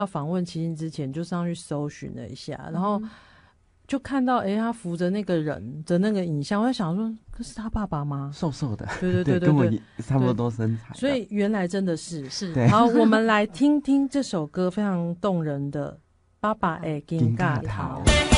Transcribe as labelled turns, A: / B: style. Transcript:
A: 要访问齐秦之前，就上去搜寻了一下，然后就看到他扶着那个人的那个影像，我在想说，这是他爸爸吗？
B: 瘦瘦的，
A: 对，
B: 跟我差不多身材，
A: 所以原来真的是。
B: 对，
A: 好，我们来听听这首歌非常动人的《爸爸的金嘎头》。